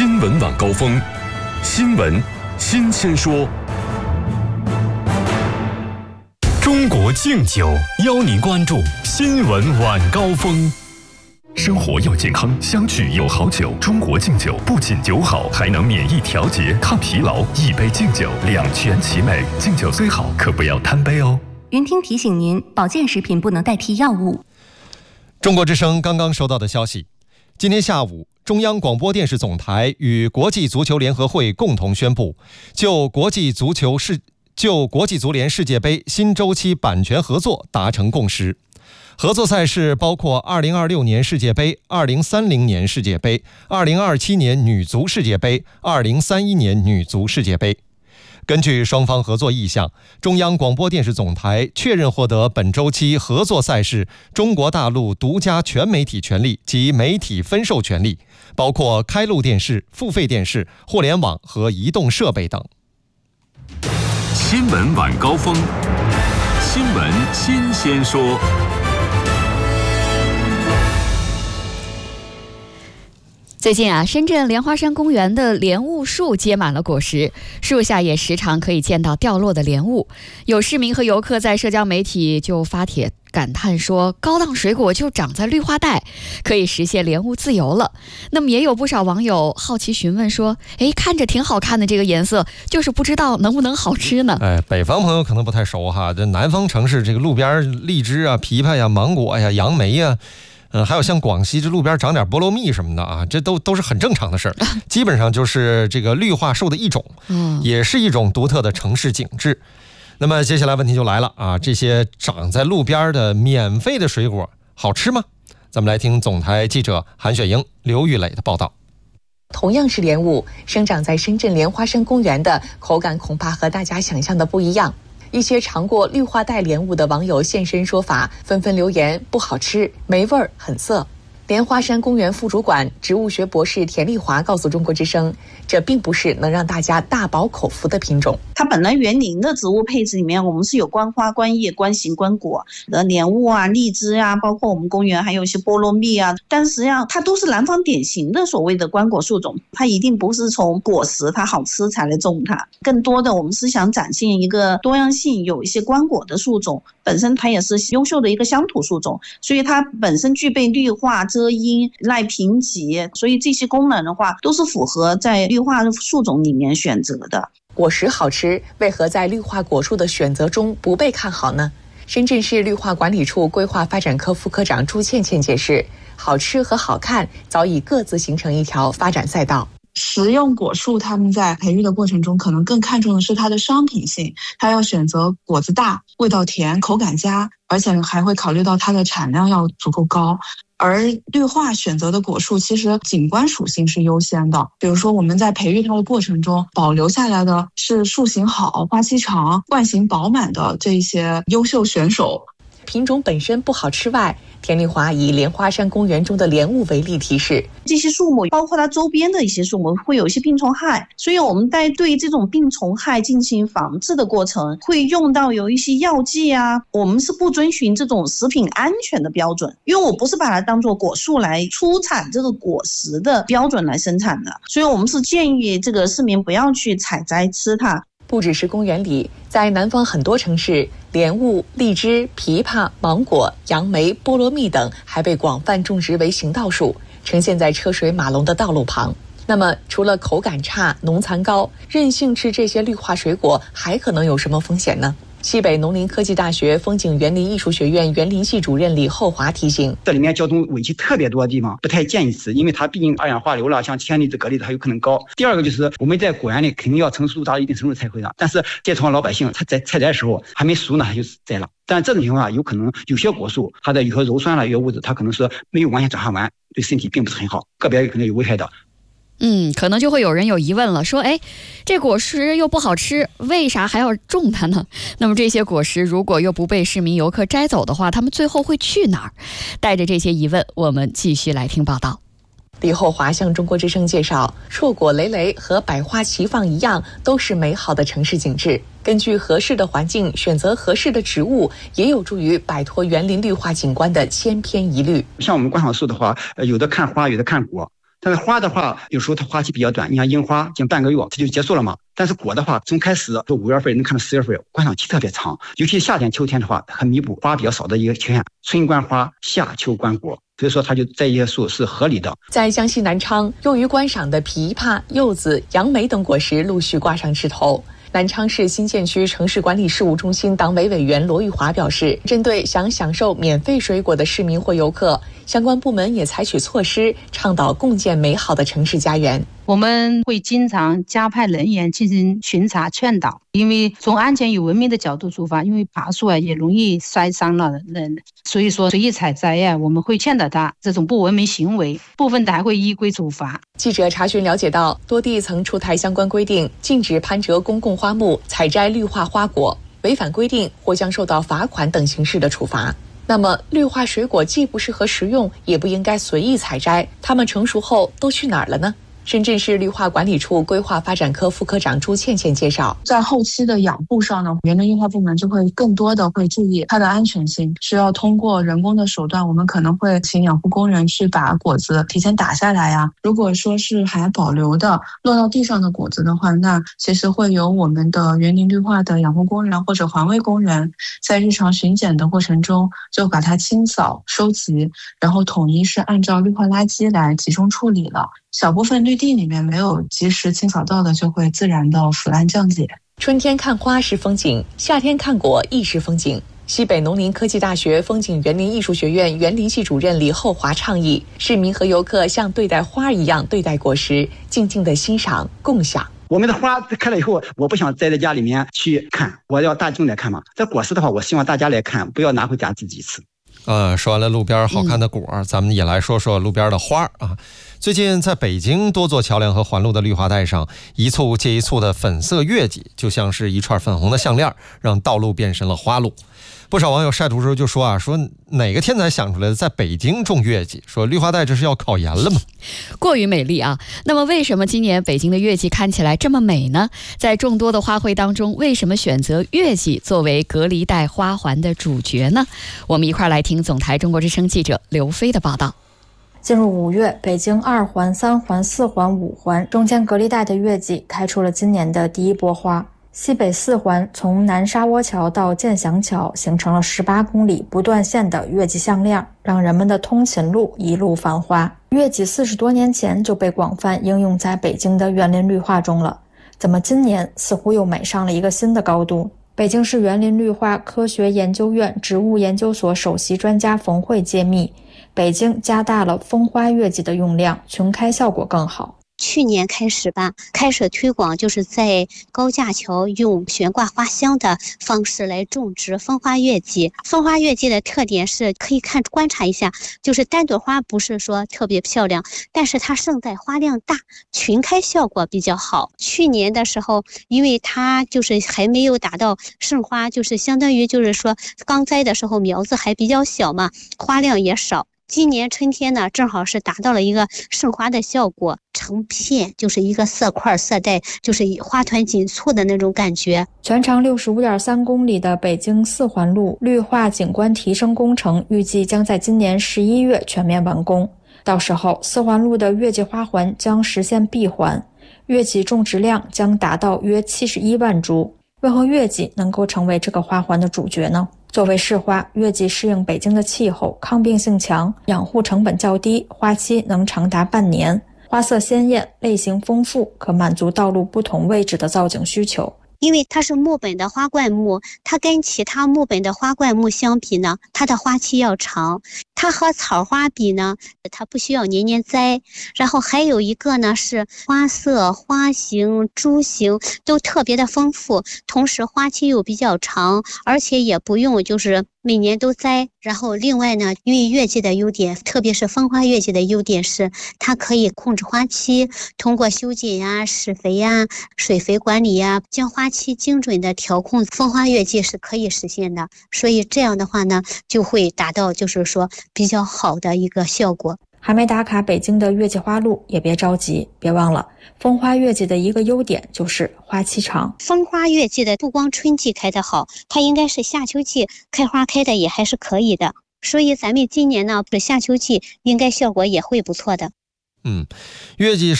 新闻晚高峰，新闻新鲜说。中国敬酒邀您关注新闻晚高峰。生活要健康，相聚有好酒。中国敬酒不仅酒好，还能免疫调节、抗疲劳。一杯敬酒，两全其美。敬酒最好，可不要贪杯哦。 云听提醒您，保健食品不能代替药物。 中国之声刚刚收到的消息，今天下午，中央广播电视总台与国际足球联合会共同宣布，就国际足联世界杯新周期版权合作达成共识。合作赛事包括2026年世界杯、2030年世界杯、2027年女足世界杯、2031年女足世界杯。根据双方合作意向，中央广播电视总台确认获得本周期合作赛事中国大陆独家全媒体权利及媒体分授权利，包括开路电视、付费电视、互联网和移动设备等。 新闻晚高峰，新闻新鲜说。 最近深圳莲花山公园的莲雾树结满了果实，树下也时常可以见到掉落的莲雾。有市民和游客在社交媒体就发帖感叹说，高档水果就长在绿化带，可以实现莲雾自由了。那么也有不少网友好奇询问说，看着挺好看的这个颜色，就是不知道能不能好吃呢？ 北方朋友可能不太熟哈，这南方城市这个路边荔枝啊、枇杷呀、芒果呀、杨梅呀。还有像广西这路边长点菠萝蜜什么的啊，这都是很正常的事儿，基本上就是这个绿化树的一种，也是一种独特的城市景致。那么接下来问题就来了啊，这些长在路边的免费的水果好吃吗？咱们来听总台记者韩雪英、刘玉磊的报道。 同样是莲雾，生长在深圳莲花山公园的口感恐怕和大家想象的不一样。一些尝过绿化带莲雾的网友现身说法，纷纷留言不好吃、没味儿、很涩。莲花山公园副主管、植物学博士田丽华告诉中国之声，这并不是能让大家大饱口福的品种。 它本来园林的植物配置里面，我们是有观花、观叶、观形、观果的莲雾啊、荔枝啊，包括我们公园还有一些菠萝蜜啊，但实际上它都是南方典型的所谓的观果树种，它一定不是从果实它好吃才来种它，更多的我们是想展现一个多样性，有一些观果的树种，本身它也是优秀的一个乡土树种，所以它本身具备绿化、遮阴、耐贫瘠，所以这些功能的话都是符合在绿化树种里面选择的。 果实好吃，为何在绿化果树的选择中不被看好呢？深圳市绿化管理处规划发展科副科长朱倩倩解释，好吃和好看早已各自形成一条发展赛道。 食用果树他们在培育的过程中可能更看重的是它的商品性，它要选择果子大、味道甜、口感佳，而且还会考虑到它的产量要足够高。而绿化选择的果树其实景观属性是优先的，比如说我们在培育它的过程中保留下来的是树形好、花期长、冠形饱满的这些优秀选手。 品种本身不好吃外，田丽华以莲花山公园中的莲雾为例提示， 这些树木包括它周边的一些树木会有一些病虫害，所以我们在对这种病虫害进行防治的过程会用到有一些药剂啊，我们是不遵循这种食品安全的标准，因为我不是把它当作果树来出产这个果实的标准来生产的，所以我们是建议这个市民不要去采摘吃它。 不只是公园里，在南方很多城市，莲雾、荔枝、枇杷、芒果、杨梅、菠萝蜜等还被广泛种植为行道树，呈现在车水马龙的道路旁。那么除了口感差、农残高，任性吃这些绿化水果还可能有什么风险呢？西北农林科技大学风景园林艺术学院园林系主任李厚华提醒， 这里面交通尾气特别多的地方不太建议吃，因为它毕竟二氧化硫了，像铅离子、镉离子还有可能高。第二个就是我们在果园里肯定要成熟度达到一定程度才会的，但是接触老百姓他在采摘的时候还没熟呢，他就摘了。但这种情况下有可能有些果树它的有些鞣酸了、有些物质它可能是没有完全转化完，对身体并不是很好，个别可能有危害的。 可能就会有人有疑问了，说这果实又不好吃，为啥还要种它呢？那么这些果实如果又不被市民游客摘走的话，他们最后会去哪儿？带着这些疑问，我们继续来听报道。 李厚华向中国之声介绍，硕果累累和百花齐放一样，都是美好的城市景致。根据合适的环境选择合适的植物，也有助于摆脱园林绿化景观的千篇一律。 像我们观赏树的话，有的看花，有的看果。 但是花的话，有时候它花期比较短，你像樱花近半个月它就结束了嘛。但是果的话，从开始5月份能看到10月份，观赏期特别长。尤其夏天、秋天的话，很弥补花比较少的一个缺陷。春观花，夏秋观果，所以说它就这一些树是合理的。 在江西南昌，用于观赏的枇杷、柚子、杨梅等果实陆续挂上枝头。南昌市新建区城市管理事务中心党委委员罗玉华表示，针对想享受免费水果的市民或游客，相关部门也采取措施，倡导共建美好的城市家园。 我们会经常加派人员进行巡查劝导，因为从安全与文明的角度出发，因为爬树也容易摔伤了人，所以说随意采摘我们会劝导他这种不文明行为，部分的还会依规处罚。 记者查询了解到，多地曾出台相关规定，禁止攀折公共花木、采摘绿化花果，违反规定或将受到罚款等形式的处罚。那么，绿化水果既不适合食用，也不应该随意采摘，它们成熟后都去哪儿了呢？深圳市绿化管理处规划发展科副科长朱倩倩介绍， 在后期的养护上呢，园林绿化部门就会更多的会注意它的安全性，需要通过人工的手段，我们可能会请养护工人去把果子提前打下来呀。如果说是还保留的落到地上的果子的话，那其实会由我们的园林绿化的养护工人或者环卫工人在日常巡检的过程中就把它清扫收集，然后统一是按照绿化垃圾来集中处理了。小部分绿地里面没有及时清扫到的，就会自然的腐烂降解。 春天看花是风景，夏天看果亦是风景。西北农林科技大学风景园林艺术学院园林系主任李厚华倡议，市民和游客像对待花一样对待果实，静静的欣赏共享。 我们的花开了以后，我不想栽在家里面去看，我要大众来看嘛。这果实的话，我希望大家来看，不要拿回家自己吃。 说完了路边好看的果，咱们也来说说路边的花啊。最近在北京多座桥梁和环路的绿化带上，一簇接一簇的粉色月季，就像是一串粉红的项链，让道路变成了花路。不少网友晒图时候就说说哪个天才想出来的在北京种月季，说绿化带这是要考研了吗？ 过于美丽啊！那么为什么今年北京的月季看起来这么美呢？在众多的花卉当中，为什么选择月季作为隔离带花环的主角呢？我们一块来听总台中国之声记者刘飞的报道。 进入5月，北京2环、3环、4环、5环中间隔离带的月季开出了今年的第一波花。西北4环从南沙窝桥到建祥桥形成了18公里不断线的月季项链，让人们的通勤路一路繁花。月季40多年前就被广泛应用在北京的园林绿化中了，怎么今年似乎又美上了一个新的高度？北京市园林绿化科学研究院植物研究所首席专家冯慧揭秘，北京加大了风花月季的用量，群开效果更好。 去年开始推广，就是在高架桥用悬挂花箱的方式来种植风花月季。风花月季的特点是可以观察一下，就是单朵花不是说特别漂亮，但是它盛载花量大，群开效果比较好。去年的时候，因为它就是还没有达到盛花，就是相当于就是说刚栽的时候苗子还比较小嘛，花量也少。今年春天呢，正好是达到了一个盛花的效果，成片就是一个色块色带，就是花团锦簇的那种感觉。 全长65.3公里的北京4环路绿化景观提升工程预计将在今年11月全面完工，到时候4环路的月季花环将实现闭环，月季种植量将达到约71万株。为何月季能够成为这个花环的主角呢？作为市花，月季适应北京的气候，抗病性强，养护成本较低，花期能长达半年，花色鲜艳，类型丰富，可满足道路不同位置的造景需求。 因为它是木本的花灌木，它跟其他木本的花灌木相比呢，它的花期要长。它和草花比呢，它不需要年年栽。然后还有一个呢是花色、花型、株型都特别的丰富，同时花期又比较长，而且也不用就是每年都栽。然后另外呢，因为月季的优点，特别是风花月季的优点是它可以控制花期，通过修剪呀、施肥呀、水肥管理呀，将花期精准的调控，风花月季是可以实现的。所以这样的话呢，就会达到就是说比较好的一个效果。 还没打卡北京的月季花路也别着急，别忘了风花月季的一个优点就是花期长。 风花月季的不光春季开得好，它应该是夏秋季开花开的也还是可以的，所以咱们今年呢夏秋季应该效果也会不错的。 月季